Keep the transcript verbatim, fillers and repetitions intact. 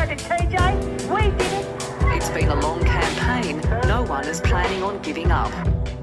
heard of T J? We did it. It's been a long campaign. No one is planning on giving up.